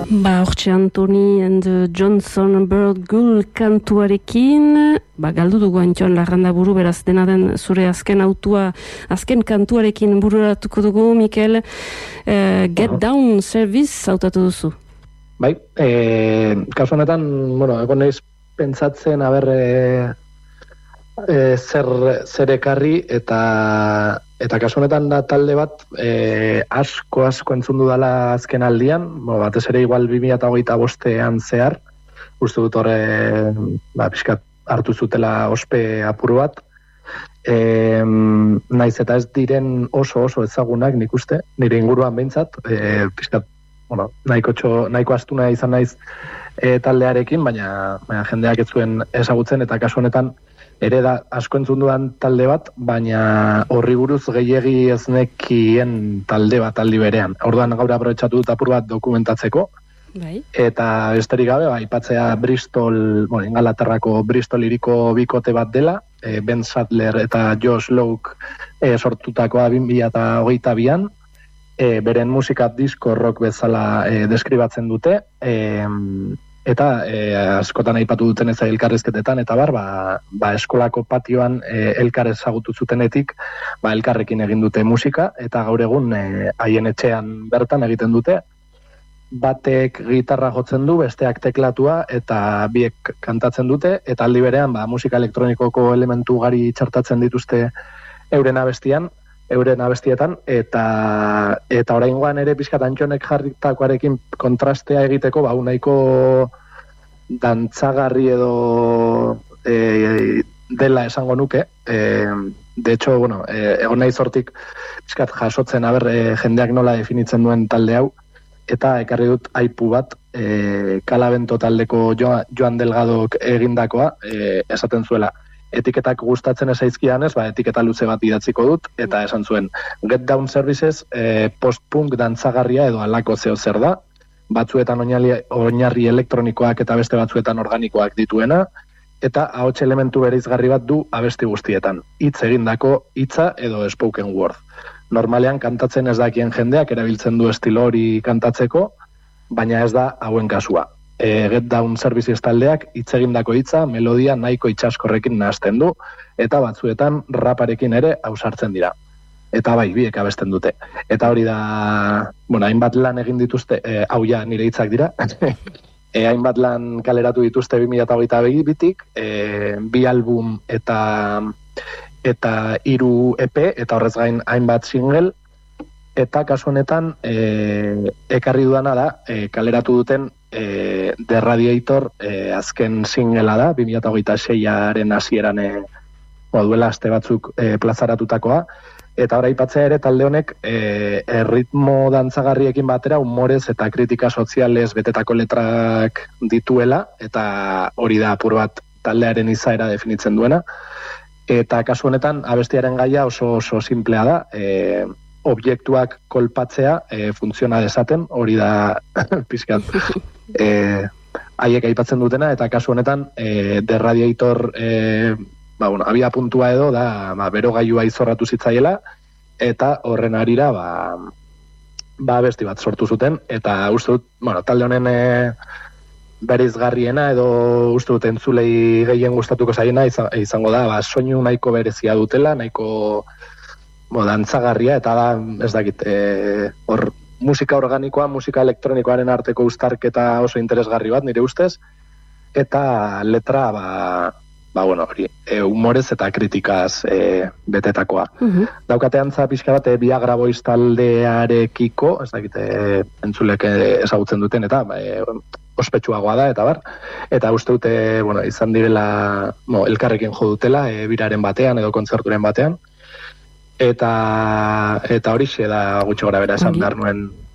Hortxe Anthony and Johnson Bird Gull kantuarekin, galdu dugu Antxon Larrandaburu, beraz dena den zure azken autua, azken kantuarekin bururatuko dugu, Mikel. Get Down Service hautatu duzu. Bai, kasu honetan, egon naiz pentsatzen, zer ekarri, eta kasu honetan da talde bat asko entzun dudala azken aldian, batez ere igual 2025ean zehar, uste dut horre pixkat hartu zutela ospe apuru bat, naiz eta ez diren oso ezagunak nik uste, nire inguruan behintzat, pixkat, nahiko astuna izan naiz taldearekin, baina jendeak ez zuen ezagutzen, eta kasu honetan ere da asko entzun dudan talde bat, baina horri buruz gehiegi ez nekien talde bat aldi berean. Orduan gaur aprobetxatu dut apur bat dokumentatzeko, eta besterik gabe, aipatzea Bristol, Ingalaterrako Bristol hiriko bikote bat dela, Ben Sadler eta Josh Lowe sortutakoa 2022an, beren musika disco rock bezala deskribatzen dute, eta askotan aipatu duten ez elkarrizketetan, eta eskolako patioan elkar ezagutu zutenetik, elkarrekin egin dute musika, eta gaur egun haien etxean bertan egiten dute. Batek gitarra jotzen du, besteak teklatua, eta biek kantatzen dute, eta aldi berean musika elektronikoko elementu ugari txartatzen dituzte euren abestietan, eta oraingoan ere pixkat Antxonek jarritakoarekin kontrastea egiteko, nahiko dantzagarri edo dela esango nuke. De hecho, egon nahi zortik pixkat jasotzen, jendeak nola definitzen duen talde hau, eta ekarri dut aipu bat, Kalabento taldeko Joan Delgadok egindakoa, esaten zuela. Etiketak gustatzen ezaizkianez, etiketa luze bat idatziko dut, eta esan zuen, Get Down Services post-punk dantzagarria edo alako zeo zer da, batzuetan oinarri elektronikoak eta beste batzuetan organikoak dituena, eta ahots elementu bereizgarri bat du abesti guztietan, hitz egindako hitza edo spoken word. Normalean kantatzen ez dakien jendeak erabiltzen du estilo hori kantatzeko, baina ez da hauen kasua. Get Down Services taldeak hitz egindako hitza, melodia nahiko itsaskorrekin nahasten du, eta batzuetan raparekin ere ausartzen dira. Eta biek abesten dute. Eta hori da, hainbat lan egin dituzte, hau ja nire hitzak dira, hainbat lan kaleratu dituzte 2022-tik, 2 album eta 3 EP, eta horrez gain hainbat single, eta kasu honetan ekarri dudana da, kaleratu duten The Radiator azken singlea da, 2026aren hasieran duela aste batzuk plazaratutakoa, eta ora aipatzea ere talde honek ritmo dantzagarriekin batera humorez eta kritika sozialez betetako letrak dituela, eta hori da apur bat taldearen izaera definitzen duena, eta kasu honetan abestiaren gaia oso simplea da, objektuak kolpatzea funtziona dezaten, hori da pizkat haiek aipatzen dutena, eta kasu honetan The Radiator abia puntua edo da berogailua izorratu zitzaiela, eta horren arira abesti bat sortu zuten, eta uste dut, talde honen bereizgarriena edo uste dut entzulei gehien gustatuko zaiena izango da, soinu nahiko berezia dutela, nahiko dantzagarria, eta da, ez dakit, hor musika organikoa, musika elektronikoaren arteko uztarketa oso interesgarri bat, nire ustez, eta letra, humorez eta kritikaz betetakoa. Daukate antza pixka bat, Viagra Boys taldearekiko, ez dakit, entzulek ezagutzen duten, eta ospetsuagoa da, eta uste dute, izan direla, elkarrekin jo dutela, biraren batean edo kontzerturen batean, eta horixe da gutxi gora bera esan behar nuen